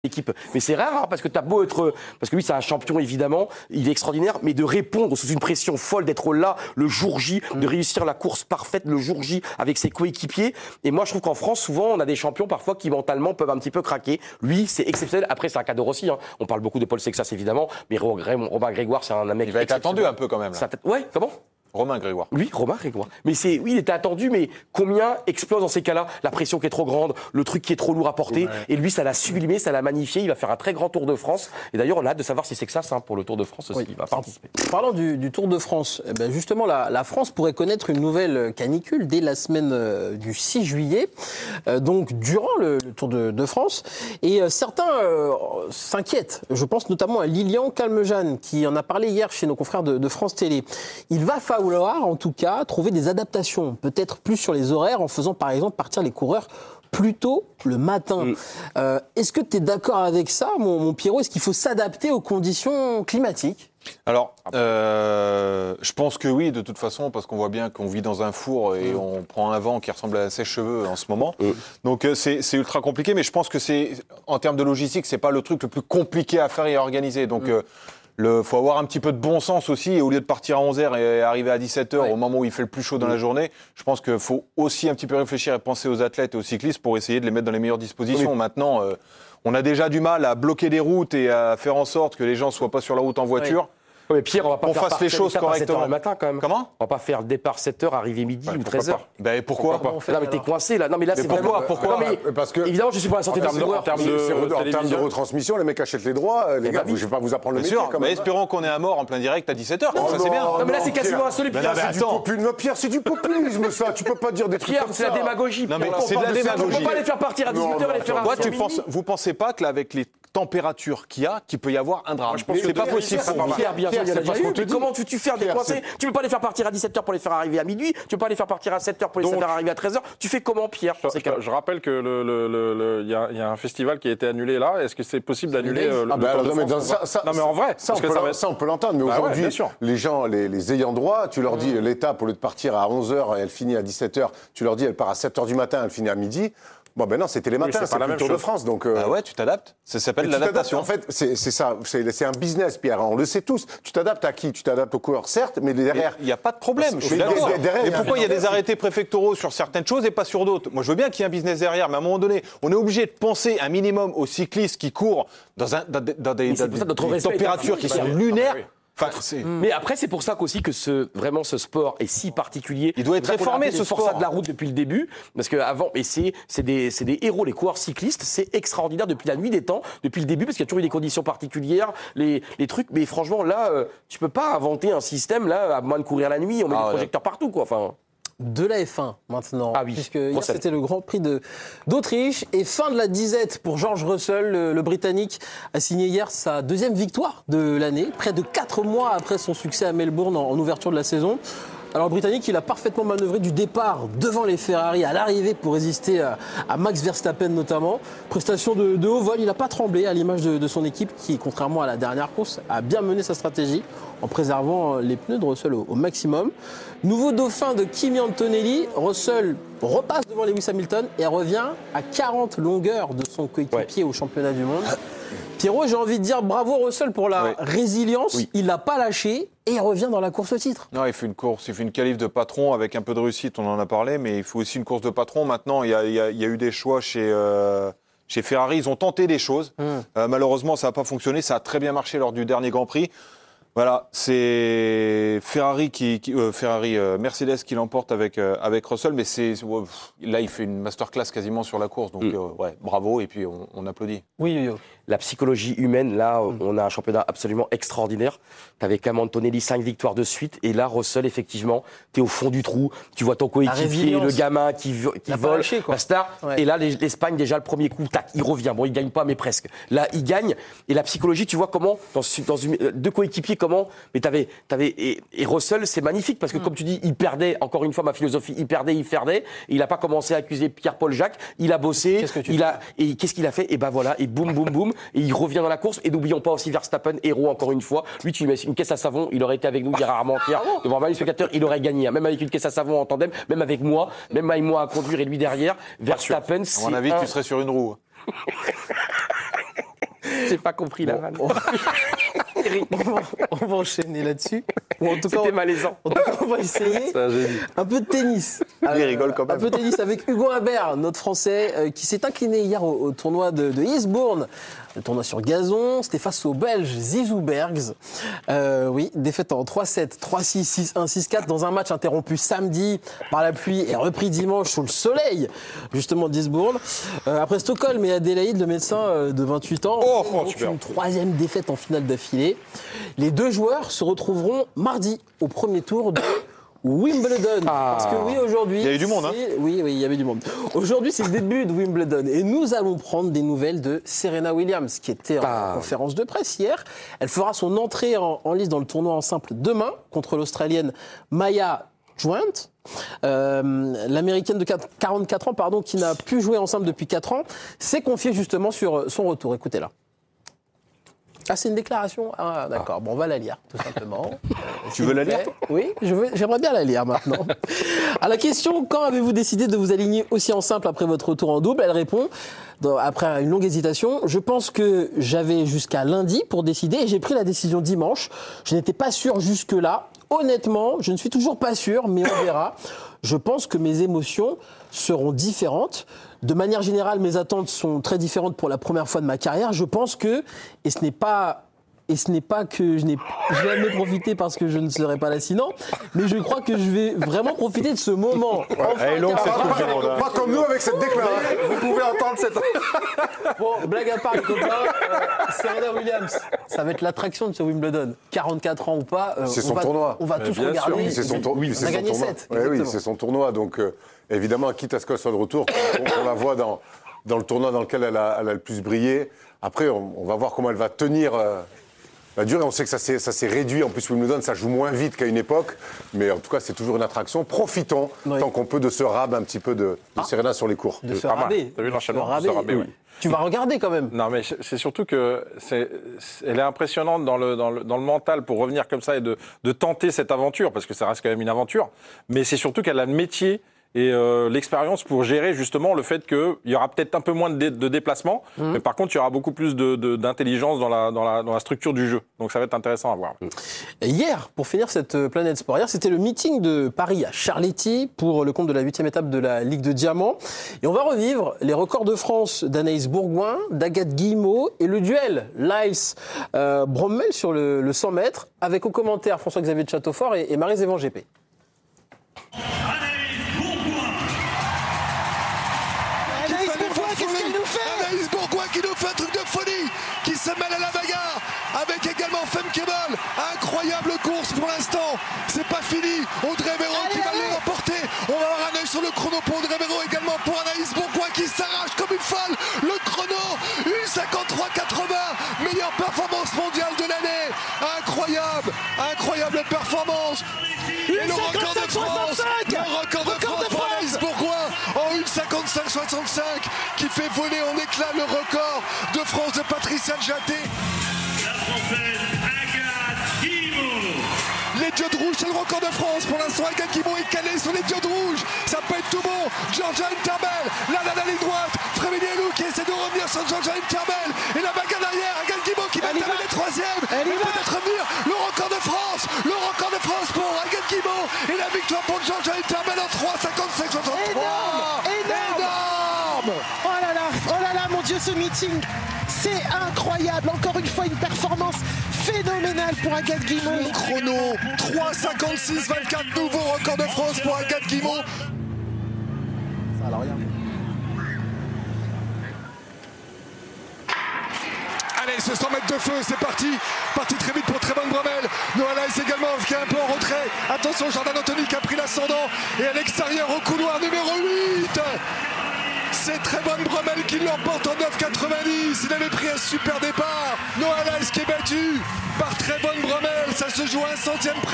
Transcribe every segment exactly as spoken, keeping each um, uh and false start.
équipe. Mais c'est rare, hein, parce que t'as beau être... Parce que lui, c'est un champion, évidemment, il est extraordinaire, mais de répondre sous une pression folle, d'être là le jour J, de réussir la course parfaite le jour J avec ses coéquipiers. Et moi, je trouve qu'en France, souvent, on a des champions parfois qui mentalement peuvent un petit peu craquer. Lui, c'est exceptionnel. Après, c'est un cadeau aussi. Hein. On parle beaucoup de Paul Sexas, évidemment, mais Romain Grégoire, c'est un mec... Il va être attendu un peu quand même. Là. T... Ouais, comment Romain Grégoire. Oui, Romain Grégoire. Mais c'est, oui, il était attendu, mais combien explose dans ces cas-là la pression qui est trop grande, le truc qui est trop lourd à porter. Ouais. Et lui, ça l'a sublimé, ça l'a magnifié. Il va faire un très grand Tour de France. Et d'ailleurs, on a hâte de savoir si c'est que ça, hein, pour le Tour de France aussi. Oui. Il va participer. Parlant du, du Tour de France, eh ben justement, la, la France pourrait connaître une nouvelle canicule dès la semaine euh, du six juillet, euh, donc durant le, le Tour de, de France. Et euh, certains euh, s'inquiètent. Je pense notamment à Lilian Calmejane, qui en a parlé hier chez nos confrères de, de France Télé. Il va falloir, en tout cas, trouver des adaptations, peut-être plus sur les horaires, en faisant par exemple partir les coureurs plus tôt le matin. Mm. Euh, est-ce que tu es d'accord avec ça, mon, mon Pierrot ? Est-ce qu'il faut s'adapter aux conditions climatiques ? Alors, euh, je pense que oui, de toute façon, parce qu'on voit bien qu'on vit dans un four et mmh. on prend un vent qui ressemble à un sèche-cheveux en ce moment. Mmh. Donc, euh, c'est, c'est ultra compliqué, mais je pense que c'est, en termes de logistique, c'est pas le truc le plus compliqué à faire et à organiser. Donc, mmh. euh, il faut avoir un petit peu de bon sens aussi, et au lieu de partir à onze heures et arriver à dix-sept heures, ouais. au moment où il fait le plus chaud dans mmh. la journée, je pense qu'il faut aussi un petit peu réfléchir et penser aux athlètes et aux cyclistes pour essayer de les mettre dans les meilleures dispositions. Oui. Maintenant, euh, on a déjà du mal à bloquer des routes et à faire en sorte que les gens ne soient pas sur la route en voiture. Oui. Mais Pierre, on va pas on faire fasse les choses correctement. sept heures le matin quand même. Comment ? On va pas faire le départ sept heures, arriver midi ouais, ou treize heures. Ben pourquoi, pourquoi pas Non mais t'es coincé là. Non mais là mais c'est pourquoi vraiment... Pourquoi non, mais Parce que évidemment je suis pour la santé en des joueurs. En termes de, en termes de retransmission, les mecs achètent les droits. Les gars, je vais pas vous apprendre le métier. Bien sûr. Mais espérons qu'on ait un mort en plein direct à dix-sept heures. Ça c'est bien. Non mais là c'est quasiment un seul épisode. Pierre, c'est du populisme ça. Tu peux pas dire des trucs comme ça. Pierre, c'est la démagogie. Non mais c'est de la démagogie. On peut pas les faire partir à dix-huit heures et les faire à minuit. Vous pensez pas que avec les températures qu'il y a, qu'il peut y avoir un drame. C'est pas possible. Pierre, bien sûr, il y en a déjà eu. Comment tu fais des coincés ? Tu peux pas les faire partir à dix-sept heures pour les faire arriver à minuit. Tu peux pas les faire partir à sept heures pour les faire arriver à treize heures. Tu fais comment, Pierre ? Je, je, je rappelle que le, le, le, le, y, a, y a un festival qui a été annulé là. Est-ce que c'est possible d'annuler euh, le, ah bah, le Tour de France ? ça, ça, Non mais en vrai, ça, on, peut, ça, ça on peut l'entendre. Mais bah aujourd'hui, ouais, les gens, les, les ayants droit, tu leur dis, mmh. l'étape, au lieu de partir à onze heures et elle finit à dix-sept heures, tu leur dis, elle part à sept heures du matin, elle finit à midi. Bon ben non, c'était les matins, oui, c'est, c'est plus le Tour chose. de France, donc. Euh... Ah ouais, tu t'adaptes. Ça s'appelle l'adaptation. En fait, c'est, c'est ça, c'est, c'est un business, Pierre. On le sait tous. Tu t'adaptes à qui ? Tu t'adaptes aux coureurs, certes, mais derrière. Il n'y a pas de problème. Je suis d'accord. Et pourquoi il y a des arrêtés préfectoraux sur certaines choses et pas sur d'autres ? Moi, je veux bien qu'il y ait un business derrière, mais à un moment donné, on est obligé de penser un minimum aux cyclistes qui courent dans un dans des, dans des, dans des, dans des températures qui sont lunaires. Enfin, mais après, c'est pour ça qu'aussi que ce, vraiment ce sport est si particulier. Il doit être réformé, ce sport. Ça de la route depuis le début. Parce qu'avant, et c'est, c'est, des, c'est des héros, les coureurs cyclistes. C'est extraordinaire depuis la nuit des temps, depuis le début, parce qu'il y a toujours eu des conditions particulières, les, les trucs. Mais franchement, là, euh, tu peux pas inventer un système, là, à moins de courir la nuit. On met ah, des ouais. projecteurs partout, quoi. Enfin. De la F un maintenant, ah oui. puisque hier c'était le Grand Prix de, d'Autriche et fin de la disette pour George Russell, le, le Britannique a signé hier sa deuxième victoire de l'année, près de quatre mois après son succès à Melbourne en, en ouverture de la saison. Alors le Britannique, il a parfaitement manœuvré du départ devant les Ferrari à l'arrivée pour résister à, à Max Verstappen notamment. Prestation de, de haut vol, il n'a pas tremblé à l'image de, de son équipe qui, contrairement à la dernière course, a bien mené sa stratégie en préservant les pneus de Russell au, au maximum. Nouveau dauphin de Kimi Antonelli, Russell repasse devant Lewis Hamilton et revient à quarante longueurs de son coéquipier ouais. au championnat du monde. Pierrot, j'ai envie de dire bravo Russell pour la oui. résilience, oui. il l'a pas lâché et il revient dans la course au titre. Non, il fait une course, il fait une qualif de patron avec un peu de réussite, on en a parlé, mais il faut aussi une course de patron. Maintenant, il y a, il y a, il y a eu des choix chez, euh, chez Ferrari, ils ont tenté des choses. Mmh. Euh, malheureusement, ça n'a pas fonctionné, ça a très bien marché lors du dernier Grand Prix. Voilà, c'est Ferrari qui, qui euh, Ferrari, euh, Mercedes qui l'emporte avec euh, avec Russell, mais c'est euh, là il fait une masterclass quasiment sur la course, donc mm. euh, ouais, bravo et puis on, on applaudit. Oui, yo, yo. La psychologie humaine, là, mm. on a un championnat absolument extraordinaire. T'avais Cam Antonelli, cinq victoires de suite, et là Russell, effectivement, t'es au fond du trou, tu vois ton coéquipier, le gamin qui, qui vole, lâché, la star, ouais. et là l'Espagne déjà le premier coup, tac, il revient. Bon, il gagne pas, mais presque. Là, il gagne, et la psychologie, tu vois comment dans, dans une, deux coéquipiers. Comment mais t'avais, t'avais et, et Russell, c'est magnifique parce que mmh. comme tu dis, il perdait. Encore une fois, ma philosophie, il perdait, il perdait. Et il a pas commencé à accuser Pierre-Paul Jacques. Il a bossé. Il fais? a et qu'est-ce qu'il a fait? Et ben voilà. Et boum, boum, boum. Et il revient dans la course. Et n'oublions pas aussi Verstappen, héros encore une fois. Lui, tu lui mets une caisse à savon. Il aurait été avec nous hier à Armentières devant vingt mille spectateurs. Il aurait gagné. Même avec une caisse à savon en tandem, même avec moi, même avec moi à conduire et lui derrière. Verstappen, c'est. À mon avis, un... tu serais sur une roue. J'ai pas compris la vanne. On... on, va, on va enchaîner là-dessus. Ou en tout cas, c'était malaisant. En tout cas, on va essayer un peu de tennis. Il euh, rigole quand même. Un peu de tennis avec Hugo Humbert, notre Français, euh, qui s'est incliné hier au, au tournoi de, de Eastbourne. Le tournoi sur gazon, c'était face au Belge Zizou Bergs. Euh, oui, défaite en trois sept, trois six, six un, six quatre dans un match interrompu samedi par la pluie et repris dimanche sous le soleil, justement d'Eastbourne. Euh, après Stockholm et Adélaïde, le médecin euh, de vingt-huit ans, oh, oh, une troisième défaite en finale d'affilée. Les deux joueurs se retrouveront mardi au premier tour de Wimbledon. Ah. Parce que oui, aujourd'hui... Il y a eu du monde, hein. Oui, oui, il y avait du monde. Aujourd'hui, c'est le début de Wimbledon. Et nous allons prendre des nouvelles de Serena Williams, qui était en ah. conférence de presse hier. Elle fera son entrée en, en lice dans le tournoi en simple demain, contre l'Australienne Maya Joint. Euh, L'américaine de quarante-quatre ans, pardon, qui n'a plus joué ensemble depuis quatre ans, s'est confiée justement sur son retour. Écoutez-la. Ah, c'est une déclaration. Ah, d'accord. Ah. Bon, on va la lire, tout simplement. Tu veux la lire, toi ? Oui, je veux, j'aimerais bien la lire maintenant. À la question, quand avez-vous décidé de vous aligner aussi en simple après votre retour en double ? Elle répond, après une longue hésitation, je pense que j'avais jusqu'à lundi pour décider et j'ai pris la décision dimanche. Je n'étais pas sûr jusque-là. Honnêtement, je ne suis toujours pas sûr, mais on verra. Je pense que mes émotions seront différentes. De manière générale, mes attentes sont très différentes pour la première fois de ma carrière. Je pense que, et ce n'est pas, et ce n'est pas que je n'ai jamais profité parce que je ne serai pas là sinon, mais je crois que je vais vraiment profiter de ce moment. Ouais, enfin, elle est longue cette coupe du monde. Pas comme nous avec cette déclaration. Vous pouvez entendre cette... Bon, blague à part, les copains, euh, Serena Williams, ça va être l'attraction de ce Wimbledon. quarante-quatre ans ou pas, euh, c'est son on va, tournoi. On va tous regarder. Oui, c'est son, tour... oui, c'est on a son gagné tournoi. sept. Ouais, oui, c'est son tournoi. Donc, euh, évidemment, quitte à ce qu'elle soit de retour, on, on la voit dans, dans le tournoi dans lequel elle a, elle a le plus brillé. Après, on, on va voir comment elle va tenir euh, la durée. On sait que ça s'est, ça s'est réduit. En plus, Wimbledon, ça joue moins vite qu'à une époque. Mais en tout cas, c'est toujours une attraction. Profitons, oui. tant qu'on peut, de ce rab un petit peu de, de ah. Serena sur les cours. De ce rabais. T'as vu l'enchaînement ? De ce rabais, oui. Tu vas regarder quand même. Non, mais c'est surtout que c'est, elle est impressionnante dans le, dans le, dans le mental pour revenir comme ça et de, de tenter cette aventure, parce que ça reste quand même une aventure. Mais c'est surtout qu'elle a le métier et euh, l'expérience pour gérer justement le fait qu'il y aura peut-être un peu moins de, dé, de déplacements, mmh. mais par contre il y aura beaucoup plus de, de, d'intelligence dans la, dans, la, dans la structure du jeu. Donc ça va être intéressant à voir. Et hier, pour finir cette Planète Sport, hier c'était le meeting de Paris à Charletti pour le compte de la huitième étape de la Ligue de Diamant. Et on va revivre les records de France d'Anaïs Bourgoin, d'Agathe Guillemot et le duel Lyles euh, Brommel sur le, le cent mètres avec au commentaire François-Xavier de Châteaufort et, et Marie-Zévan G P. Qui nous fait un truc de folie, qui se mêle à la bagarre, avec également Femkebel. Incroyable course pour l'instant, c'est pas fini. Audrey Véro qui va les remporter. On va avoir un œil sur le chrono pour Audrey Véro, également pour Anaïs Bourgoin qui s'arrache comme une folle. Le chrono, une cinquante-trois quatre-vingts, meilleure performance mondiale de l'année. Incroyable, incroyable performance. Et le record de France, le record de France pour Anaïs Bourgoin en une cinquante-cinq soixante-cinq qui fait voler en éclats le record de France de Patricia Jaté. La Française Agathe Guillemot. Les diodes rouges, c'est le record de France. Pour l'instant, Agathe Guillemot est calée sur les diodes rouges. Ça peut être tout bon. Georgia Interbel, là, là, la ligne droite. Frémélie Elou qui essaie de revenir sur Georgia Interbel. Et la bagarre derrière, Agathe Guillemot qui va terminer troisième. Et peut-être revenir le record de France. Le record de France pour Agathe Guillemot. Et la victoire pour Georgia Interbel en trois cinquante-cinq soixante-trois. Énorme, énorme. Oh là là, oh là là, mon Dieu, ce meeting, c'est incroyable. Encore une fois, une performance phénoménale pour Agathe Guillemot. Le chrono, trois cinquante-six vingt-quatre, nouveau record de France pour Agathe Guillemot. Ça, alors, regarde. Allez, ce cent mètres de feu, c'est parti. Parti très vite pour Trevon Brommel. Noah Lyles également qui est un peu en retrait. Attention, Jordan Anthony qui a pris l'ascendant. Et à l'extérieur, au couloir numéro huit. C'est Trevon Brommel qui l'emporte en neuf quatre-vingt-dix. Il avait pris un super départ. Noah Lyles qui est battu par Trevon Brommel. Ça se joue à un centième près.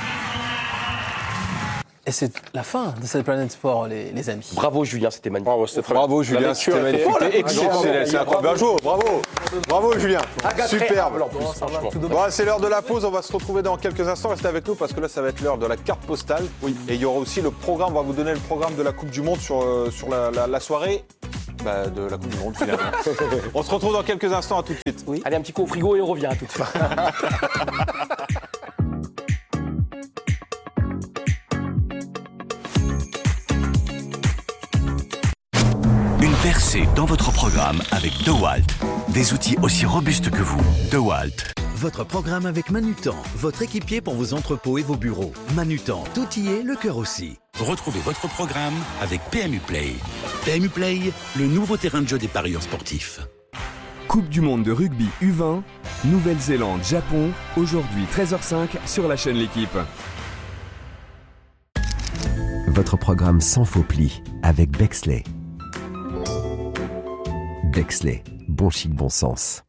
Et c'est la fin de cette Planète Sport, les, les amis. Bravo Julien, c'était magnifique. Bravo, c'était très Bravo Julien, c'était magnifique. C'était exceptionnel. C'est incroyable. Bravo, bravo. Bravo Julien. Superbe. Bon, c'est l'heure de la pause. On va se retrouver dans quelques instants. Restez avec nous parce que là, ça va être l'heure de la carte postale. Oui. Et il y aura aussi le programme. On va vous donner le programme de la Coupe du Monde sur, euh, sur la, la, la soirée bah, de la Coupe du Monde finalement. On se retrouve dans quelques instants. À tout de suite. Oui. Allez, un petit coup au frigo et on revient à tout de suite. Une percée dans votre programme avec DeWalt. Des outils aussi robustes que vous. DeWalt. Votre programme avec Manutan, votre équipier pour vos entrepôts et vos bureaux. Manutan, tout y est, le cœur aussi. Retrouvez votre programme avec P M U Play. P M U Play, le nouveau terrain de jeu des parieurs sportifs. Coupe du monde de rugby U vingt, Nouvelle-Zélande, Japon, aujourd'hui treize heures cinq sur la chaîne L'Équipe. Votre programme sans faux plis avec Bexley. Bexley, bon chic, bon sens.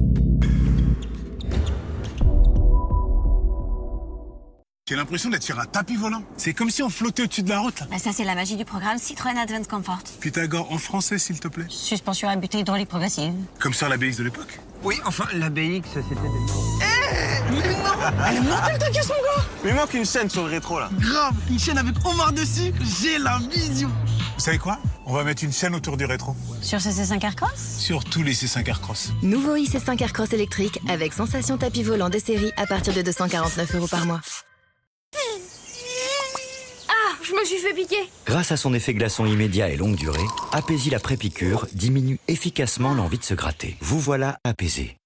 J'ai l'impression d'être sur un tapis volant. C'est comme si on flottait au-dessus de la route. Là. Bah ça, c'est la magie du programme Citroën Advance Comfort. Pythagore en français, s'il te plaît. Suspension à butée hydraulique progressive. Comme sur la B X de l'époque. Oui, enfin, la B X, c'était... Eh Mais non Elle est mortelle ta caisse, mon gars. Mais il manque une chaîne sur le rétro, là. Grave, une chaîne avec Omar dessus. J'ai la vision. Vous savez quoi? On va mettre une chaîne autour du rétro. Sur ce C cinq Aircross? Sur tous les C cinq Aircross. Nouveau i C cinq Aircross électrique avec sensation tapis volant de série à partir de deux cent quarante-neuf euros par mois. Ah, je me suis fait piquer. Grâce à son effet glaçon immédiat et longue durée, Apaisil après piqûre diminue efficacement l'envie de se gratter. Vous voilà apaisé.